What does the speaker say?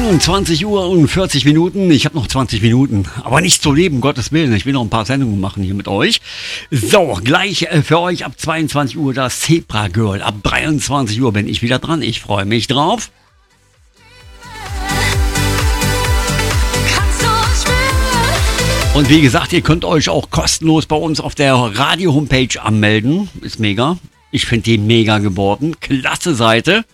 21 Uhr und 40 Minuten. Ich habe noch 20 Minuten, aber nicht zu leben, Gottes Willen. Ich will noch ein paar Sendungen machen hier mit euch. So, gleich für euch ab 22 Uhr das Zebra Girl. Ab 23 Uhr bin ich wieder dran. Ich freue mich drauf. Und wie gesagt, ihr könnt euch auch kostenlos bei uns auf der Radio-Homepage anmelden. Ist mega. Ich finde die mega geworden. Klasse Seite.